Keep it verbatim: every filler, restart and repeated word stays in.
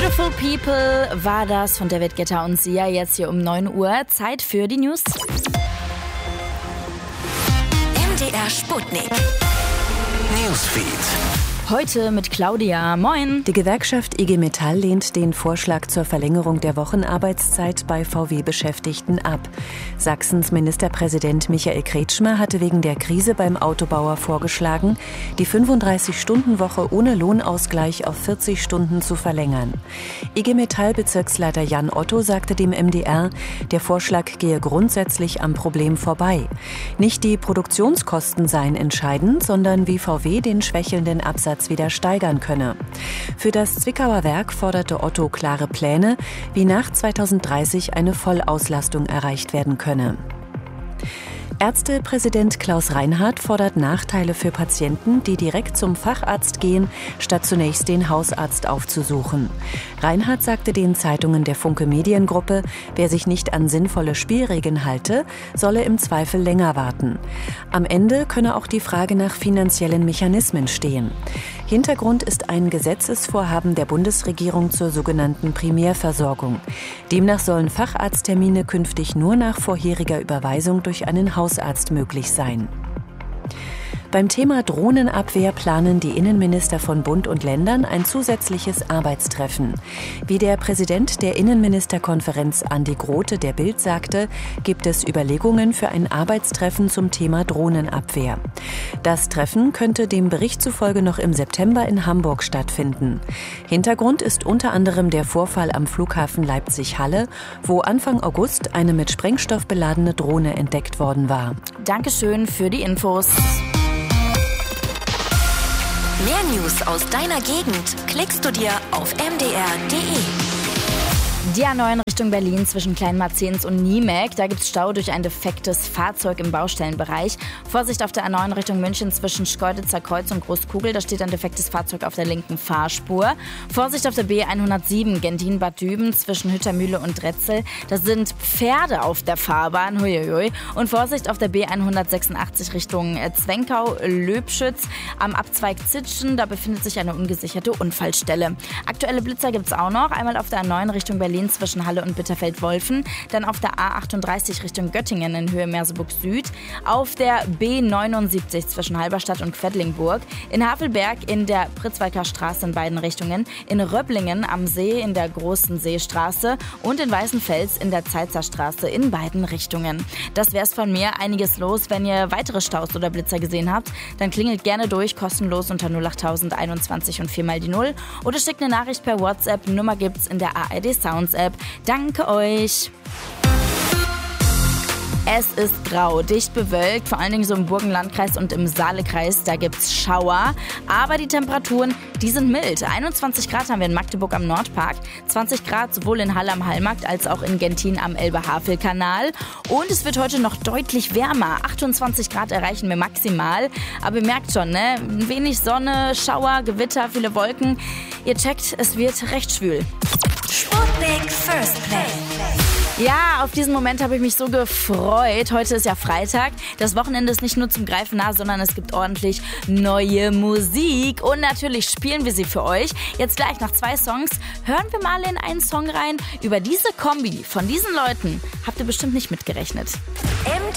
Beautiful People war das von David Guetta und Sia, jetzt hier um neun Uhr. Zeit für die News. M D R Sputnik Newsfeed. Heute mit Claudia. Moin. Die Gewerkschaft I G Metall lehnt den Vorschlag zur Verlängerung der Wochenarbeitszeit bei V W-Beschäftigten ab. Sachsens Ministerpräsident Michael Kretschmer hatte wegen der Krise beim Autobauer vorgeschlagen, die fünfunddreißig-Stunden-Woche ohne Lohnausgleich auf vierzig Stunden zu verlängern. I G Metall-Bezirksleiter Jan Otto sagte dem M D R, der Vorschlag gehe grundsätzlich am Problem vorbei. Nicht die Produktionskosten seien entscheidend, sondern wie V W den schwächelnden Absatz wieder steigern könne. Für das Zwickauer Werk forderte Otto klare Pläne, wie nach zweitausenddreißig eine Vollauslastung erreicht werden könne. Ärztepräsident Klaus Reinhardt fordert Nachteile für Patienten, die direkt zum Facharzt gehen, statt zunächst den Hausarzt aufzusuchen. Reinhardt sagte den Zeitungen der Funke Mediengruppe, wer sich nicht an sinnvolle Spielregeln halte, solle im Zweifel länger warten. Am Ende könne auch die Frage nach finanziellen Mechanismen stehen. Hintergrund ist ein Gesetzesvorhaben der Bundesregierung zur sogenannten Primärversorgung. Demnach sollen Facharzttermine künftig nur nach vorheriger Überweisung durch einen Hausarzt möglich sein. Beim Thema Drohnenabwehr planen die Innenminister von Bund und Ländern ein zusätzliches Arbeitstreffen. Wie der Präsident der Innenministerkonferenz Andi Grote der Bild sagte, gibt es Überlegungen für ein Arbeitstreffen zum Thema Drohnenabwehr. Das Treffen könnte dem Bericht zufolge noch im September in Hamburg stattfinden. Hintergrund ist unter anderem der Vorfall am Flughafen Leipzig-Halle, wo Anfang August eine mit Sprengstoff beladene Drohne entdeckt worden war. Dankeschön für die Infos. Mehr News aus deiner Gegend klickst du dir auf m d r punkt d e. Die A neun Richtung Berlin zwischen Kleinmarzens und Niemek. Da gibt es Stau durch ein defektes Fahrzeug im Baustellenbereich. Vorsicht auf der A neun Richtung München zwischen Schkeuditzer Kreuz und Großkugel. Da steht ein defektes Fahrzeug auf der linken Fahrspur. Vorsicht auf der B hundertsieben Gentin-Bad Düben zwischen Hüttermühle und Dretzel. Da sind Pferde auf der Fahrbahn. Huiuiui. Und Vorsicht auf der B hundertsechsundachtzig Richtung Zwenkau-Löbschütz. Am Abzweig Zitschen, da befindet sich eine ungesicherte Unfallstelle. Aktuelle Blitzer gibt es auch noch. Einmal auf der A neun Richtung Berlin zwischen Halle und Bitterfeld-Wolfen, dann auf der A achtunddreißig Richtung Göttingen in Höhe Merseburg Süd, auf der B neunundsiebzig zwischen Halberstadt und Quedlinburg, in Havelberg in der Pritzwalker Straße in beiden Richtungen, in Röblingen am See in der Großen Seestraße und in Weißenfels in der Zeitzer Straße in beiden Richtungen. Das wär's von mir. Einiges los. Wenn ihr weitere Staus oder Blitzer gesehen habt, dann klingelt gerne durch, kostenlos unter null acht null null einundzwanzig und vier mal die null oder schickt eine Nachricht per WhatsApp. Nummer gibt's in der A R D Sounds App. Danke euch. Es ist grau, dicht bewölkt, vor allen Dingen so im Burgenlandkreis und im Saalekreis, da gibt's Schauer. Aber die Temperaturen, die sind mild. einundzwanzig Grad haben wir in Magdeburg am Nordpark, zwanzig Grad sowohl in Halle am Hallmarkt als auch in Gentin am Elbe-Havel-Kanal. Und es wird heute noch deutlich wärmer, achtundzwanzig Grad erreichen wir maximal. Aber ihr merkt schon, ne? Wenig Sonne, Schauer, Gewitter, viele Wolken. Ihr checkt, es wird recht schwül. Sputnik First Play. Ja, auf diesen Moment habe ich mich so gefreut. Heute ist ja Freitag. Das Wochenende ist nicht nur zum Greifen nah, sondern es gibt ordentlich neue Musik. Und natürlich spielen wir sie für euch. Jetzt gleich nach zwei Songs hören wir mal in einen Song rein. Über diese Kombi von diesen Leuten habt ihr bestimmt nicht mitgerechnet. M